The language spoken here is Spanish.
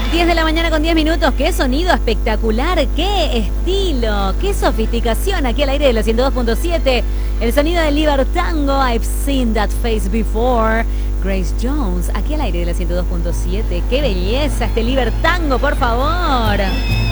10 de la mañana con 10 minutos. Qué sonido espectacular, qué estilo, qué sofisticación aquí al aire de la 102.7. El sonido del Libertango, I've seen that face before. Grace Jones, aquí al aire de la 102.7. Qué belleza este Libertango, por favor.